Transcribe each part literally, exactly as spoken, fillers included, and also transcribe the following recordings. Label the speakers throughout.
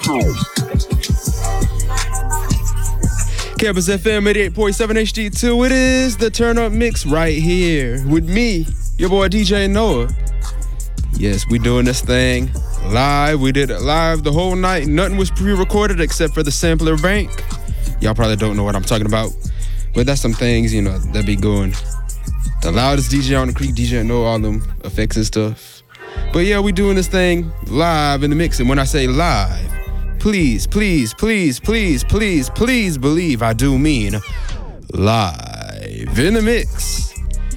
Speaker 1: Campus F M eighty-eight point seven H D two. It is the Turn Up Mix right here with me, your boy D J Noah. Yes, we doing this thing live. We did it live the whole night. Nothing was pre-recorded except for the sampler bank. Y'all probably don't know what I'm talking about, but that's some things, you know, that be going. The loudest D J on the creek, D J Noah, all them effects and stuff. But yeah, we doing this thing live in the mix. And when I say live, please, please, please, please, please, please believe I do mean live in the mix.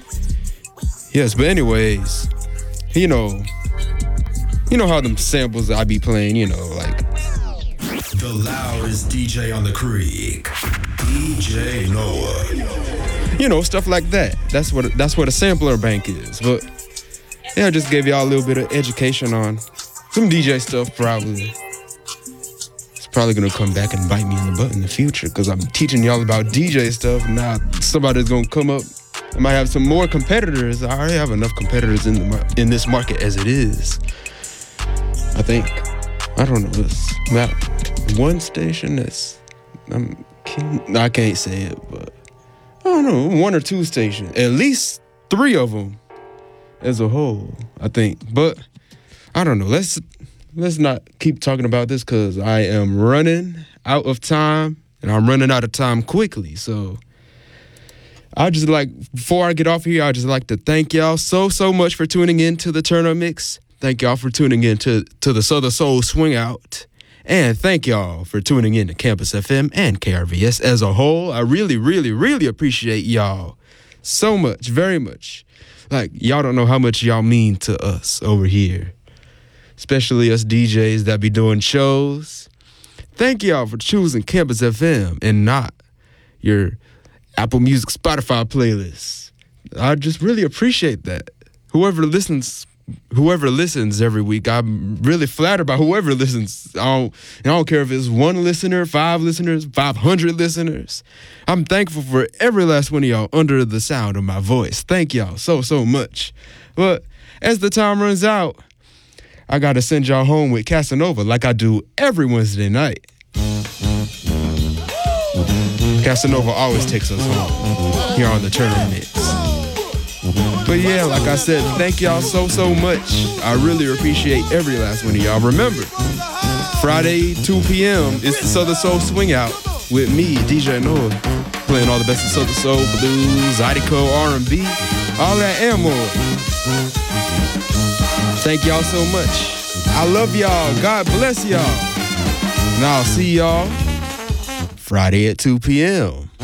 Speaker 1: Yes, but anyways, you know, you know how them samples I be playing, you know, like
Speaker 2: the loudest D J on the creek, D J Noah.
Speaker 1: You know, stuff like that. That's what that's what a sampler bank is. But yeah, I just gave y'all a little bit of education on some D J stuff probably. Probably gonna come back and bite me in the butt in the future because I'm teaching y'all about D J stuff. Now somebody's gonna come up. I might have some more competitors. I already have enough competitors in the mar- in this market as it is. I think. I don't know. It's about one station that's. I'm. King, I can't say it, but I don't know. One or two stations. At least three of them as a whole. I think. But I don't know. Let's. Let's not keep talking about this because I am running out of time and I'm running out of time quickly. So I just like, before I get off here, I just like to thank y'all so, so much for tuning in to the Turn Up Mix. Thank y'all for tuning in to, to the Southern Soul Swing Out. And thank y'all for tuning in to Campus F M and K R V S as a whole. I really, really, really appreciate y'all so much, very much. Like, y'all don't know how much y'all mean to us over here. Especially us D Js that be doing shows. Thank y'all for choosing Campus F M and not your Apple Music, Spotify playlists. I just really appreciate that. Whoever listens, whoever listens every week, I'm really flattered by whoever listens. I don't, and I don't care if it's one listener, five listeners, five hundred listeners. I'm thankful for every last one of y'all under the sound of my voice. Thank y'all so, so much. But as the time runs out, I gotta send y'all home with Casanova like I do every Wednesday night. Casanova always takes us home here on the Turn Up Mix. But yeah, like I said, thank y'all so, so much. I really appreciate every last one of y'all. Remember, Friday, two p.m. is the Southern Soul Swing Out with me, D J Noah, playing all the best of Southern Soul, blues, Zydeco, R and B, all that and more. Thank y'all so much. I love y'all. God bless y'all. And I'll see y'all Friday at two p.m.